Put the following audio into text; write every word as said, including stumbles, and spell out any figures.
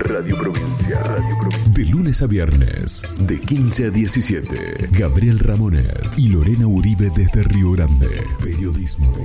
Radio Provincia. Radio Provincia. De lunes a viernes, de quince a diecisiete. Gabriel Ramonet y Lorena Uribe desde Río Grande. Periodismo